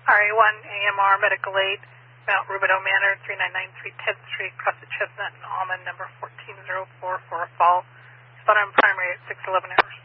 RA1 AMR Medical Aid, Mount Rubidoux Manor, 3993 10th Street, across the Chestnut and Almond, number 14044 Fall. Spot on primary at 6:11 hours.